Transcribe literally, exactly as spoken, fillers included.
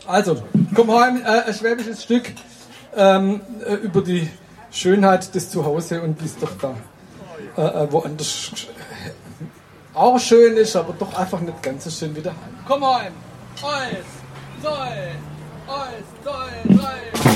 Also, komm heim, äh, ein schwäbisches Stück ähm, äh, über die Schönheit des Zuhause und wie es doch da äh, äh, woanders auch schön ist, aber doch einfach nicht ganz so schön wie daheim. Komm heim! Eins, zwei, eins, zwei, drei.